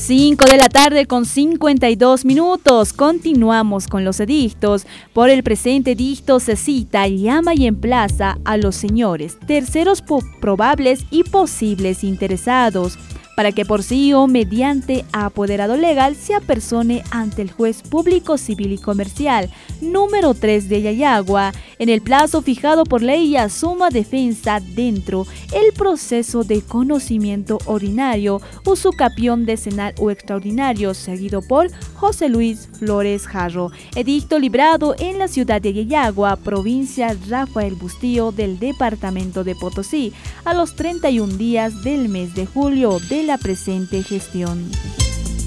5 de la tarde con 52 minutos. Continuamos con los edictos. Por el presente edicto se cita, llama y emplaza a los señores, terceros probables y posibles interesados, para que por sí o mediante apoderado legal se apersone ante el juez público civil y comercial número 3 de Yayagua en el plazo fijado por ley y asuma defensa dentro el proceso de conocimiento ordinario, usucapión decenal o extraordinario, seguido por José Luis Flores Jarro. Edicto librado en la ciudad de Yayagua, provincia Rafael Bustillo del departamento de Potosí, a los 31 días del mes de julio de la presente gestión.